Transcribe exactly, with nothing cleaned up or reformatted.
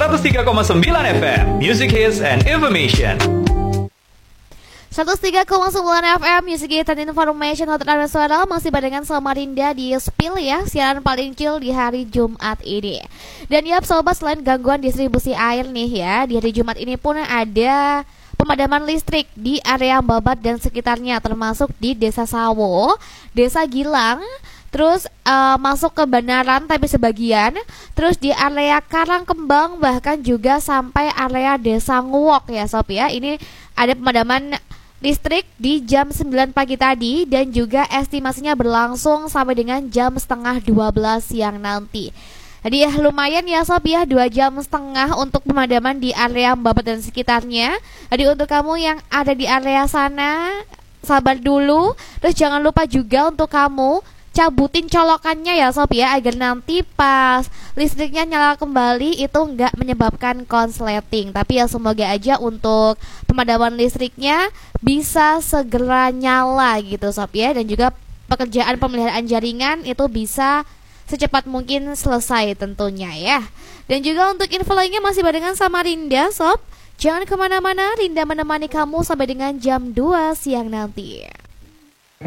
seratus tiga koma sembilan F M, Music Hits and Information. seratus tiga koma sembilan F M Music Hits and Information Hotel Suara masih barengan sama Rinda di Spill ya, siaran paling chill di hari Jumat ini. Dan ya sobat, selain gangguan distribusi air nih ya, di hari Jumat ini pun ada pemadaman listrik di area Babat dan sekitarnya, termasuk di Desa Sawo, Desa Gilang, terus uh, masuk ke Banaran tapi sebagian, terus di area Karangkembang, bahkan juga sampai area Desa Nguwok ya sob ya. Ini ada pemadaman listrik di jam sembilan pagi tadi dan juga estimasinya berlangsung sampai dengan jam setengah dua belas siang nanti. Jadi ya lumayan ya sob ya, dua jam setengah untuk pemadaman di area Babat dan sekitarnya. Jadi untuk kamu yang ada di area sana, sabar dulu. Terus jangan lupa juga untuk kamu cabutin colokannya ya sob ya, agar nanti pas listriknya nyala kembali itu nggak menyebabkan konsleting. Tapi ya semoga aja untuk pemadaman listriknya bisa segera nyala gitu sob ya. Dan juga pekerjaan pemeliharaan jaringan itu bisa secepat mungkin selesai tentunya ya. Dan juga untuk info lainnya masih barengan sama Rinda sob. Jangan kemana-mana, Rinda menemani kamu sampai dengan jam dua siang nanti.